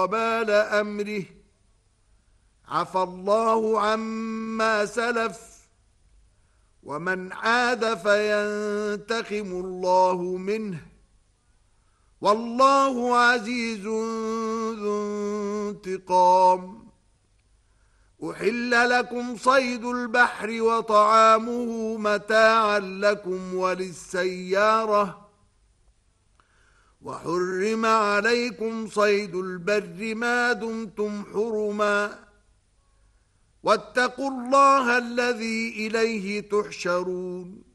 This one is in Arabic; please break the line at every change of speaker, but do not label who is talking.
وبال أمره، عفى الله عما سلف، ومن عاد فينتقم الله منه، والله عزيز ذو انتقام. أحل لكم صيد البحر وطعامه متاعا لكم وللسيارة، وحرم عليكم صيد البر ما دمتم حرما، واتقوا الله الذي إليه تحشرون.